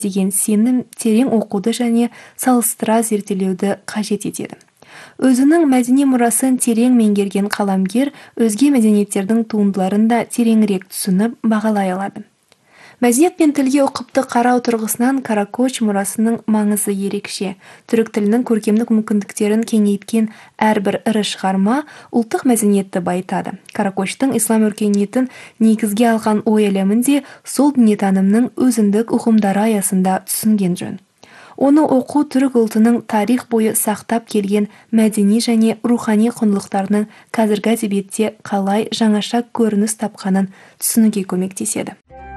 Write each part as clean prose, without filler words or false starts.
деген сенім терең оқуды және салыстыра зерделеуді қажет етеді. Өзінің мәдени мұрасын терең меңгерген қаламгер өзге мәдениеттердің туындыларын да тереңірек түсініп бағалай алады. Мәдениет пен тілге ұқыпты қарау тұрғысынан Каракоч мұрасының маңызы ерекше. Түрік тілінің көркемдік мүмкіндіктерін кеңейткен әрбір ірі шығарма ұлттық мәдениетті байытады. Каракочтың ислам өркениетін негізге алған ой әлемін де сол дүниетанымның өзіндік ұғымдары аясында түсінген жөн. Оны оқу түрік ұлтының тарих бойы сақтап келген мәдени және рухани құндылықтарының қазіргі әдебиетте қалай жаңаша көрініс тапқанын түсінуге көмектеседі.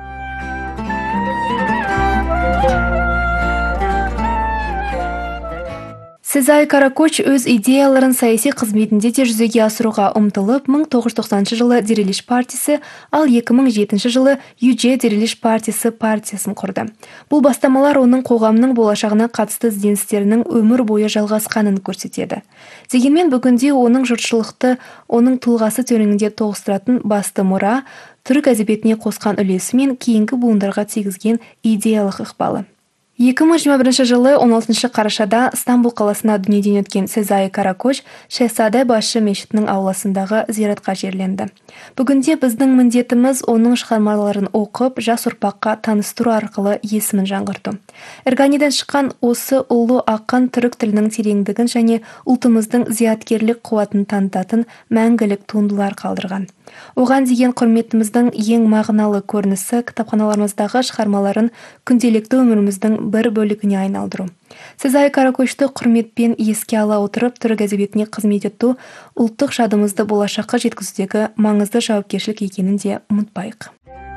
Сезай Каракоч өз идеяларын саяси қызметінде де жүзеге асыруға ұмтылып, 1990 жылы Дирилиш партиясы, ал 2007 жылы Юже Дирилиш партиясын құрды. Бұл бастамалар оның қоғамның болашағына қатысты ізденістерінің өмір бойы жалғасқанын көрсетеді. Дегенмен бүгінде оның жұртшылықты оның тұлғасы төреңінде тоғыстыратын басты мұра түрік әдебиетіне қосқан үлесі мен кейінгі буындарға тигізген идеялық ықпалы. 2021 жылы 16 қарашада Стамбул қаласына дүниеден өткен Сезай Каракоч Шехзаде басшы мешітінің ауласындағы зиратқа жерленді. Бүгінде біздің міндетіміз оның шығармаларын оқып, жас ұрпаққа таныстыру арқылы есімін жаңғырту. Эрганиден шыққан осы ұлы ақын түрік тілінің тереңдігін және ұлтымыздың зияткерлік қуатын танытатын мәңгілік туындылар қалдырған. Оған деген құрметіміздің ең мағыналы көрінісі кітапханаларымыздағы шығармаларын күнделікті өміріміздің бір бөлігіне айналдыру. Сезай Каракочты құрметпен еске ала отырып, түрік әдебиетіне қызмет ету ұлттық жадымызды болашаққа жеткізудегі маңызды жауапкершілік екенін де ұмытпайық.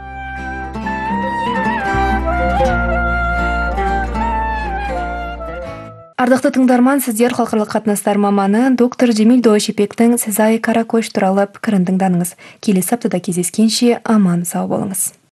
Ардақты тыңдарман, сіздер халықаралық қатынастар маманы доктор Джемил Доошипектің Сезай Каракоч туралы пікірін тыңдадыңыз. Келесі аптада кездескенше аман сау болыңыз.